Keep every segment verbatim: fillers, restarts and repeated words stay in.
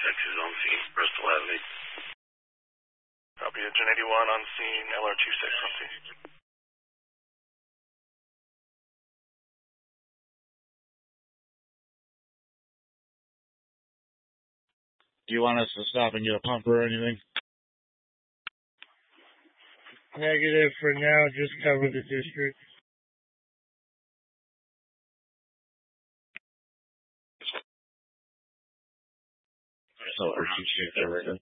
is on scene, Bristol Avenue. Copy, Engine eighty-one on scene, L R twenty-six on scene. Do you want us to stop and get a pumper or anything? Negative for now, just cover the district. So, R twenty-six, everything.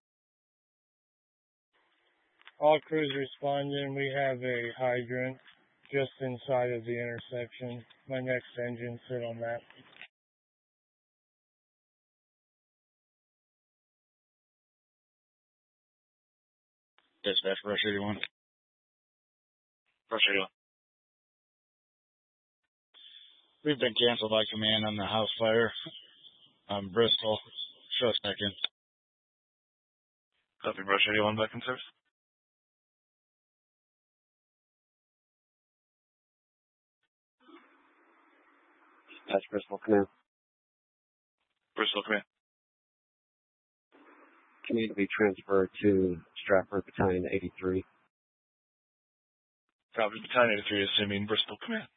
All crews responding. We have a hydrant just inside of the intersection. My next engine sit on that. Dispatch, Rush eighty-one. Rush eighty-one. We've been canceled by command on the house fire. Um, Bristol, show us back in. Copy, Rush eighty-one back in service. That's Bristol Command. Bristol Command. Can need to be transferred to Stratford Battalion eighty-three. Copy, Battalion eighty-three, assuming Bristol Command.